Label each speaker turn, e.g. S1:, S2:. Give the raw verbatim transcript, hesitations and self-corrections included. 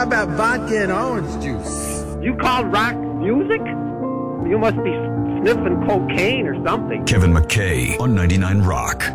S1: about vodka and orange juice?
S2: You call rock music? You must be sniffing cocaine or something.
S3: Kevin McKay on ninety-nine Rock.